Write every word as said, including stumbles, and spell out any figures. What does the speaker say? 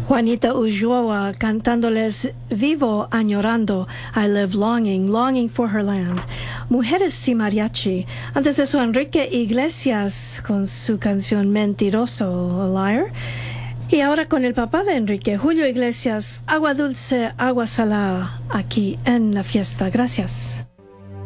Juanita Ulloa cantándoles Vivo añorando, I live longing, longing for her land. Mujeres y mariachi. Antes de eso, Enrique Iglesias con su canción Mentiroso, a Liar. Y ahora con el papá de Enrique, Julio Iglesias, Agua Dulce, Agua Salada, aquí en la fiesta. Gracias.